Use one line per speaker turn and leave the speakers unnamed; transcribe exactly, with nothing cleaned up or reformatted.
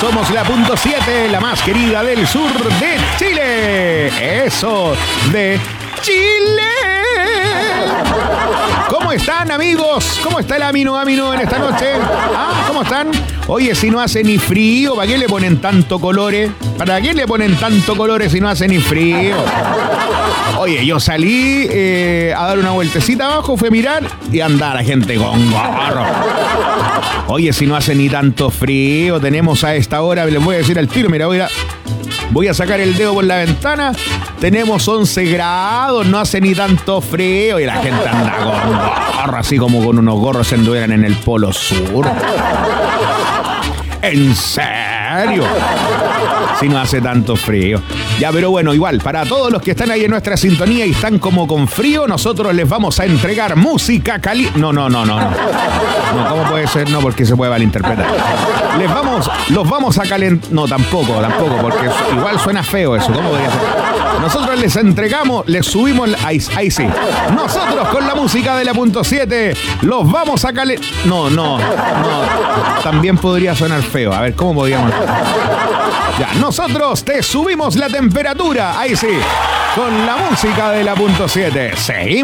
somos la punto siete, la más querida del sur de Chile. Eso, de Chile. ¿Cómo están, amigos? ¿Cómo está el Amino Amino en esta noche? ¿Ah? ¿Cómo están? Oye, si no hace ni frío, ¿para qué le ponen tanto colores? ¿Para qué le ponen tanto colores si no hace ni frío? Oye, yo salí eh, a dar una vueltecita abajo, fui a mirar y andaba la gente con gorro. Oye, si no hace ni tanto frío, tenemos a esta hora, les voy a decir al tiro, mira, voy a, voy a sacar el dedo por la ventana, tenemos once grados, no hace ni tanto frío y la gente anda con gorro, así como con unos gorros se anduvieran en el Polo Sur. ¿En serio? Si no hace tanto frío. Ya, pero bueno, igual, para todos los que están ahí en nuestra sintonía y están como con frío, nosotros les vamos a entregar música caliente. No, no, no, no, no. No, ¿cómo puede ser? No, porque se puede malinterpretar. Les vamos, los vamos a calentar. No, tampoco, tampoco, porque igual suena feo eso. ¿Cómo podría ser? Nosotros les entregamos, les subimos. Ahí, ahí sí. Nosotros con la música de la punto siete los vamos a calentar. No, no, no. También podría sonar feo. A ver, ¿cómo podríamos? Ya, nosotros te subimos la temperatura. Ahí sí. Con la música de la punto siete. Seguimos.